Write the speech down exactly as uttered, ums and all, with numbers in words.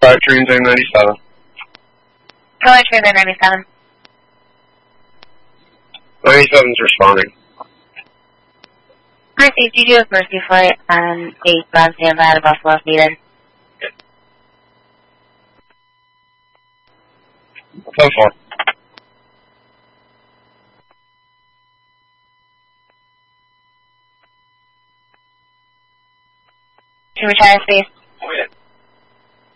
Alright, Transit ninety-seven. Hello, Transit ninety-seven. ninety-seven's responding. Mercy, do you do a Mercy flight on eight ground standby out of Buffalo if needed? ten four. Can we try to space